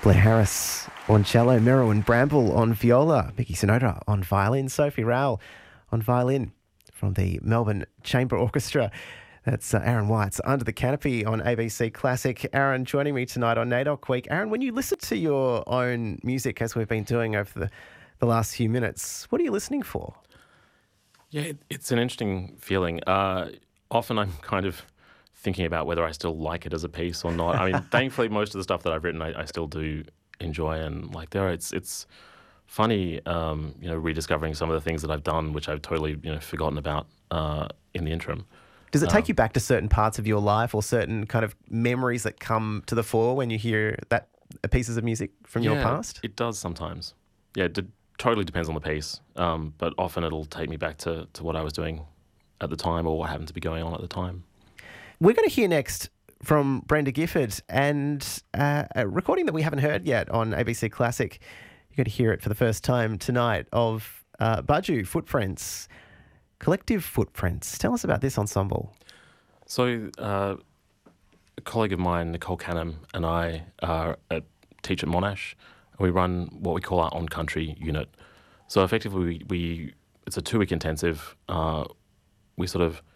Blair Harris on cello, Merwin Bramble on viola, Mickey Sonoda on violin, Sophie Rowell on violin from the Melbourne Chamber Orchestra. That's Aaron White's Under the Canopy on ABC Classic. Aaron joining me tonight on NAIDOC Week. Aaron, when you listen to your own music, as we've been doing over the last few minutes, what are you listening for? Yeah, it's an interesting feeling. Often I'm kind of thinking about whether I still like it as a piece or not. I mean, thankfully, most of the stuff that I've written, I still do enjoy and like there. It's funny, rediscovering some of the things that I've done, which I've totally, forgotten about in the interim. Does it take you back to certain parts of your life or certain kind of memories that come to the fore when you hear that pieces of music from your past? It does sometimes. Yeah, it totally depends on the piece, but often it'll take me back to what I was doing at the time or what happened to be going on at the time. We're going to hear next from Brenda Gifford and a recording that we haven't heard yet on ABC Classic. You're going to hear it for the first time tonight of Budgie Footprints, Collective Footprints. Tell us about this ensemble. So a colleague of mine, Nicole Canham, and I are teach at Monash, and we run what we call our on-country unit. So effectively, it's a 2-week intensive. We sort of,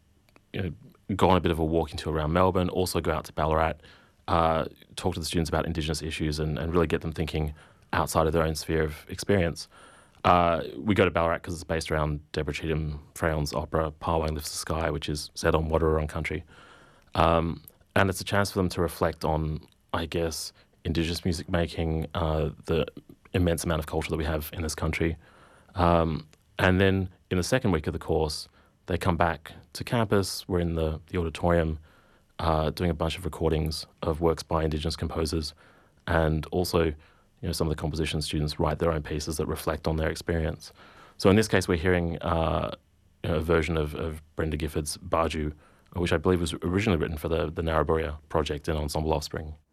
go on a bit of a walking tour around Melbourne, also go out to Ballarat, talk to the students about Indigenous issues and really get them thinking outside of their own sphere of experience. We go to Ballarat because it's based around Deborah Cheetham Freyone's opera Parwang Lifts the Sky, which is set on Wadawurrung country. And it's a chance for them to reflect on, I guess, Indigenous music making, the immense amount of culture that we have in this country. And then in the second week of the course, they come back to campus. We're in the auditorium doing a bunch of recordings of works by Indigenous composers, and also, some of the composition students write their own pieces that reflect on their experience. So in this case, we're hearing a version of Brenda Gifford's Baju, which I believe was originally written for the Narrabri project in Ensemble Offspring.